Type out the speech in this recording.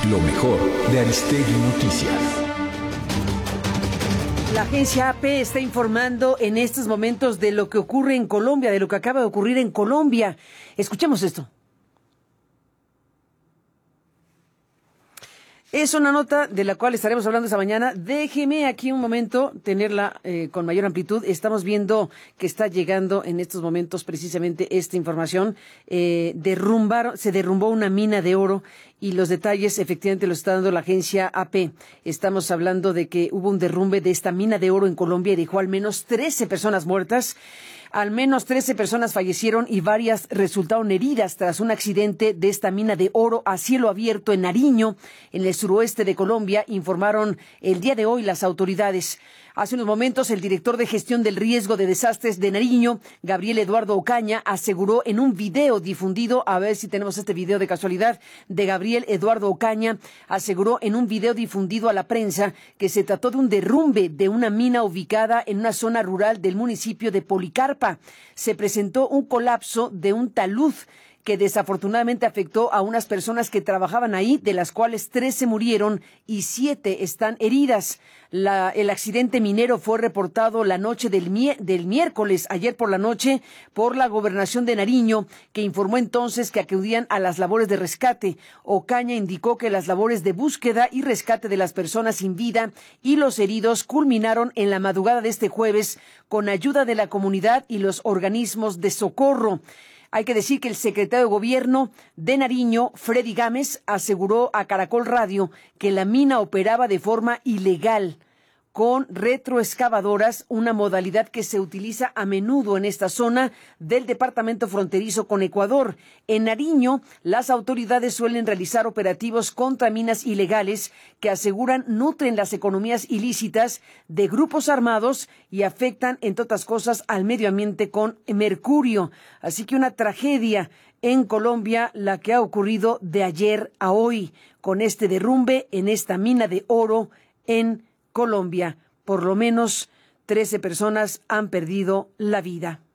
Lo mejor de Aristegui Noticias. La agencia AP está informando en estos momentos de lo que ocurre en Colombia, de lo que acaba de ocurrir en Colombia. Escuchemos esto. Es una nota de la cual estaremos hablando esta mañana. Déjeme aquí un momento tenerla con mayor amplitud. Estamos viendo que está llegando en estos momentos precisamente esta información. Se derrumbó una mina de oro y los detalles efectivamente los está dando la agencia AP. Estamos hablando de que hubo un derrumbe de esta mina de oro en Colombia y dejó al menos 13 personas muertas. Al menos 13 personas fallecieron y varias resultaron heridas tras un accidente de esta mina de oro a cielo abierto en Nariño, en el suroeste de Colombia, informaron el día de hoy las autoridades. Hace unos momentos, el director de gestión del riesgo de desastres de Nariño, Gabriel Eduardo Ocaña, aseguró en un video difundido, a ver si tenemos este video de casualidad, de Gabriel Eduardo Ocaña, aseguró en un video difundido a la prensa que se trató de un derrumbe de una mina ubicada en una zona rural del municipio de Policarpa. Se presentó un colapso de un talud que desafortunadamente afectó a unas personas que trabajaban ahí, de las cuales 13 murieron y 7 están heridas. El accidente minero fue reportado la noche del miércoles, ayer por la noche, por la Gobernación de Nariño, que informó entonces que acudían a las labores de rescate. Ocaña indicó que las labores de búsqueda y rescate de las personas sin vida y los heridos culminaron en la madrugada de este jueves con ayuda de la comunidad y los organismos de socorro. Hay que decir que el secretario de Gobierno de Nariño, Freddy Gámez, aseguró a Caracol Radio que la mina operaba de forma ilegal, con retroexcavadoras, una modalidad que se utiliza a menudo en esta zona del departamento fronterizo con Ecuador. En Nariño, las autoridades suelen realizar operativos contra minas ilegales que aseguran nutren las economías ilícitas de grupos armados y afectan, entre otras cosas, al medio ambiente con mercurio. Así que una tragedia en Colombia, la que ha ocurrido de ayer a hoy, con este derrumbe en esta mina de oro en Colombia. Por lo menos 13 personas han perdido la vida.